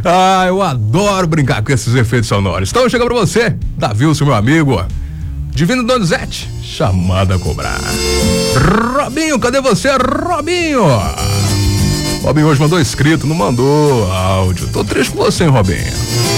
Ah, eu adoro brincar com esses efeitos sonoros. Então chega pra você, Davilson, meu amigo. Divino Donizete, chamada a cobrar. Robinho, cadê você, Robinho? Robinho hoje mandou escrito, não mandou áudio. Tô triste com você, hein, Robinho?